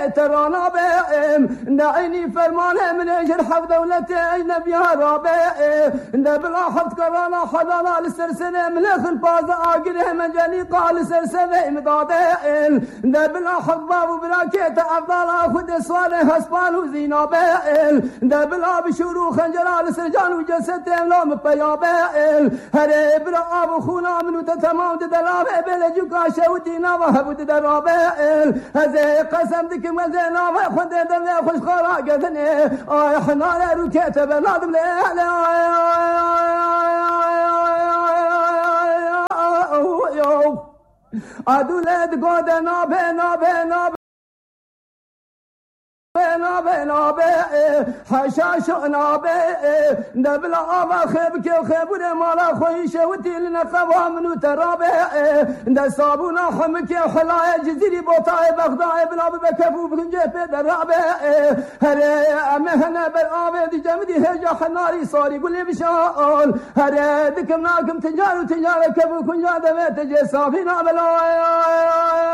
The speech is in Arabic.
ترانا بهم نعيني فرمانه من اجر حق دولته اجنبيها رابع بلا حفظ كرانا حلالا لسرسنه من اخر باز آقره مجاني قال سرسنه امداده بلا حفظ بابو براكيت افضل خود سواله هسبان وزينا بائل بلا بشورو خنجرال سرجان وجسد املام بيابائل هره بلا ابو خونا منو تتمام دلابه بلجو كاشه ودينا وهبود درابائل هذا قسم دك مزنا وخد دم خوش خرا قدني اي حنا روكيت بلادم لا ادولد گودنا بنا حشاش نابه نبلا آبا خيب كي خيبون مالا خويش ودي لنا قوام وترابه نصابونا حمكي حلايا جزيري بوطاي بغداي بلا بكفو بكنجه بدرابه هري امهنا بالآبه دي جمدي هجا حناري صاري قولي بشان هري دكمناكم تنجار وتنجار كفو كنجا دمت جي صافينا بلا